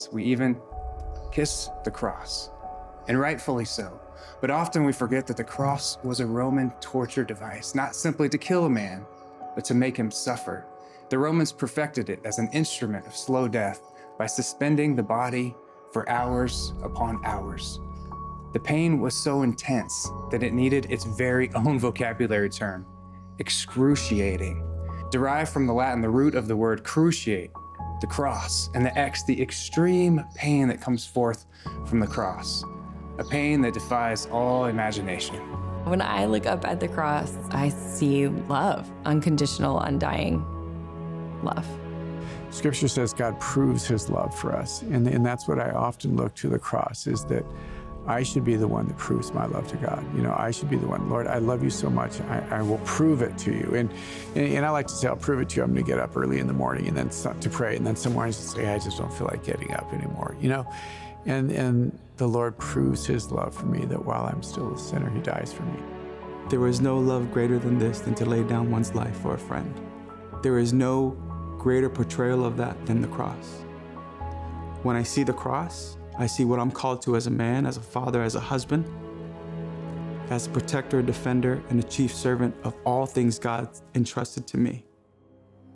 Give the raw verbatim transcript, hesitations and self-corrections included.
We even kiss the cross, and rightfully so. But often we forget that the cross was a Roman torture device, not simply to kill a man, but to make him suffer. The Romans perfected it as an instrument of slow death by suspending the body for hours upon hours. The pain was so intense that it needed its very own vocabulary term, excruciating, derived from the Latin, the root of the word cruciate, the cross, and the X, the extreme pain that comes forth from the cross, a pain that defies all imagination. When I look up at the cross, I see love, unconditional, undying love. Scripture says God proves his love for us, and, and that's what I often look to the cross, is that I should be the one that proves my love to God. You know, I should be the one, Lord, I love you so much, I, I will prove it to you. And, and and I like to say, I'll prove it to you. I'm gonna get up early in the morning and then to pray, and then some mornings I say, I just don't feel like getting up anymore, you know? And, and the Lord proves his love for me, that while I'm still a sinner, he dies for me. There is no love greater than this, than to lay down one's life for a friend. There is no greater portrayal of that than the cross. When I see the cross, I see what I'm called to as a man, as a father, as a husband, as a protector, a defender, and a chief servant of all things God entrusted to me.